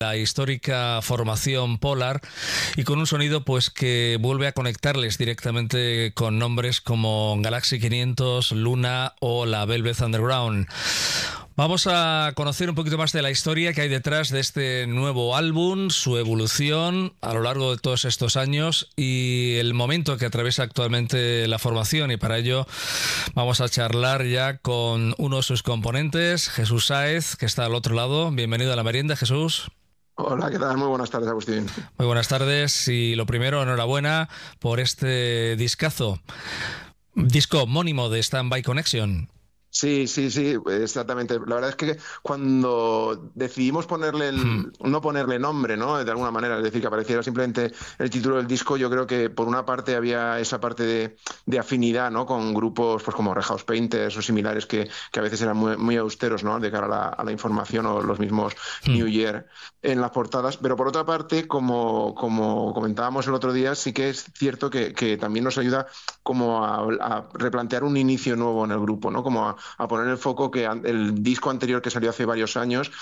la histórica formación Polar y con un sonido pues que vuelve a conectarles directamente con nombres como Galaxy 500, Luna o la Velvet Underground. Vamos a conocer un poquito más de la historia que hay detrás de este nuevo álbum, su evolución a lo largo de todos estos años y el momento que atraviesa actualmente la formación, y para ello vamos a charlar ya con uno de sus componentes, Jesús Sáez, que está al otro lado. Bienvenido a La Merienda, Jesús. Hola, ¿qué tal? Muy buenas tardes, Agustín. Muy buenas tardes y lo primero, enhorabuena por este disco homónimo de Stand By Connection. Sí, exactamente. La verdad es que cuando decidimos no ponerle nombre, ¿no? De alguna manera, es decir, que apareciera simplemente el título del disco, yo creo que por una parte había esa parte de afinidad, ¿no? Con grupos pues como Red House Painters o similares que a veces eran muy austeros, ¿no? De cara a la información, o los mismos New Year en las portadas. Pero por otra parte, como comentábamos el otro día, sí que es cierto que también nos ayuda como a replantear un inicio nuevo en el grupo, ¿no? Como a poner el foco que el disco anterior que salió hace varios años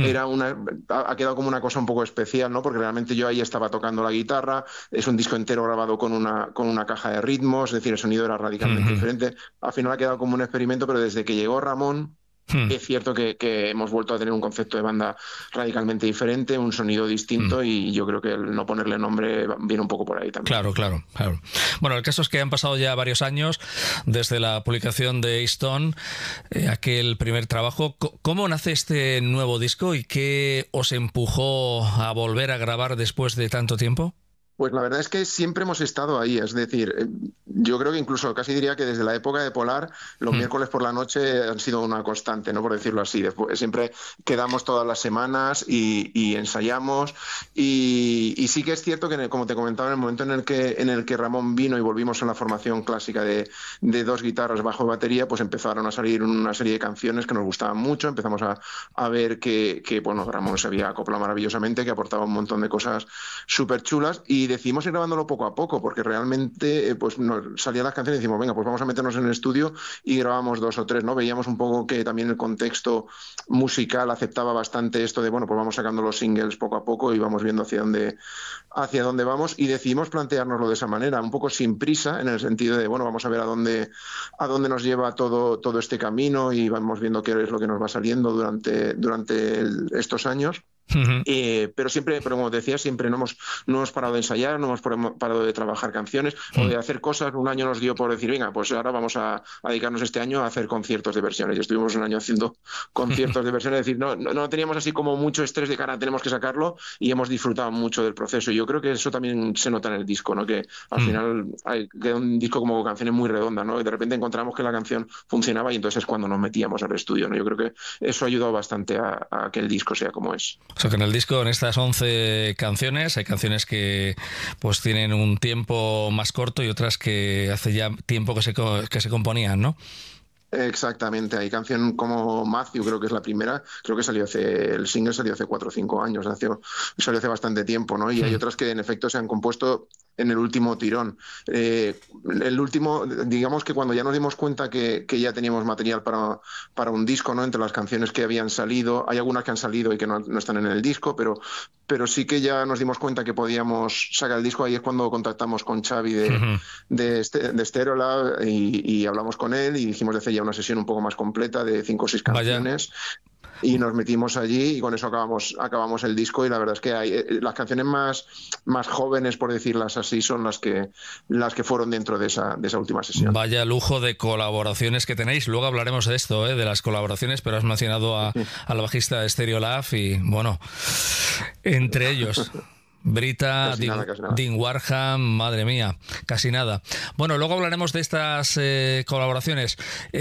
ha quedado como una cosa un poco especial, ¿no? Porque realmente yo ahí estaba tocando la guitarra, es un disco entero grabado con una caja de ritmos, es decir, el sonido era radicalmente diferente. Al final ha quedado como un experimento, pero desde que llegó Ramón, es cierto que hemos vuelto a tener un concepto de banda radicalmente diferente, un sonido distinto, y yo creo que el no ponerle nombre viene un poco por ahí también. Claro. Bueno, el caso es que han pasado ya varios años desde la publicación de Stone, aquel primer trabajo. ¿Cómo nace este nuevo disco y qué os empujó a volver a grabar después de tanto tiempo? Pues la verdad es que siempre hemos estado ahí, es decir, yo creo que incluso casi diría que desde la época de Polar, los miércoles por la noche han sido una constante, ¿no? Por decirlo así. Después, siempre quedamos todas las semanas y ensayamos, y sí que es cierto que, como te comentaba, en el momento en el que Ramón vino y volvimos a la formación clásica de dos guitarras, bajo y batería, pues empezaron a salir una serie de canciones que nos gustaban mucho. Empezamos a ver que bueno, Ramón se había acoplado maravillosamente, que aportaba un montón de cosas súper chulas, y decidimos ir grabándolo poco a poco, porque realmente pues nos salían las canciones y decimos, venga, pues vamos a meternos en el estudio, y grabamos 2 o 3, ¿no? Veíamos un poco que también el contexto musical aceptaba bastante esto de, bueno, pues vamos sacando los singles poco a poco y vamos viendo hacia dónde vamos, y decidimos planteárnoslo de esa manera, un poco sin prisa, en el sentido de, bueno, vamos a ver a dónde nos lleva todo este camino, y vamos viendo qué es lo que nos va saliendo durante estos años. Pero como te decía, siempre no hemos parado de ensayar, no hemos parado de trabajar canciones o de hacer cosas. Un año nos dio por decir, venga, pues ahora vamos a dedicarnos este año a hacer conciertos de versiones, y estuvimos un año haciendo conciertos de versiones. Es decir, no teníamos así como mucho estrés de cara, tenemos que sacarlo, y hemos disfrutado mucho del proceso, y yo creo que eso también se nota en el disco, ¿no? Que al final queda un disco como canciones muy redondas, ¿no? Y de repente encontramos que la canción funcionaba, y entonces es cuando nos metíamos al estudio, ¿no? Yo creo que eso ha ayudado bastante a que el disco sea como es. O sea que en el disco, en estas 11 canciones, hay canciones que pues tienen un tiempo más corto y otras que hace ya tiempo que se componían, ¿no? Exactamente, hay canción como Matthew, creo que es la primera, creo que el single salió hace 4 o 5 años, salió hace bastante tiempo, ¿no? Y hay otras que en efecto se han compuesto en el último tirón. El último, digamos que cuando ya nos dimos cuenta que ya teníamos material para un disco, ¿no? Entre las canciones que habían salido, hay algunas que han salido y que no están en el disco, pero sí que ya nos dimos cuenta que podíamos sacar el disco. Ahí es cuando contactamos con Xavi de Stereolab, y hablamos con él, y dijimos de hacer ya una sesión un poco más completa de 5 o 6 canciones. Vaya. Y nos metimos allí, y con eso acabamos el disco, y la verdad es que hay las canciones más jóvenes, por decirlas así, son las que fueron dentro de esa última sesión. Vaya lujo de colaboraciones que tenéis. Luego hablaremos de esto, de las colaboraciones, pero has mencionado al bajista de Stereolab, y bueno, entre ellos Brita, Dean Warham, madre mía, casi nada. Bueno, luego hablaremos de estas colaboraciones,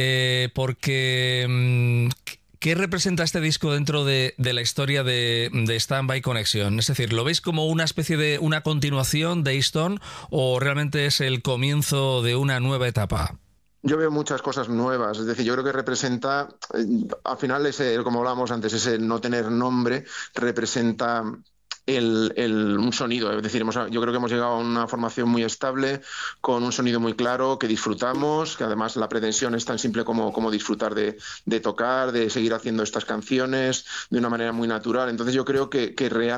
porque ¿qué representa este disco dentro de la historia de Stand By Connection? Es decir, ¿lo veis como una especie de una continuación de Stone, o realmente es el comienzo de una nueva etapa? Yo veo muchas cosas nuevas, es decir, yo creo que representa, al final, como hablábamos antes, ese no tener nombre representa un sonido. Es decir, yo creo que hemos llegado a una formación muy estable, con un sonido muy claro, que disfrutamos, que además la pretensión es tan simple como disfrutar de tocar, de seguir haciendo estas canciones de una manera muy natural. Entonces yo creo que realmente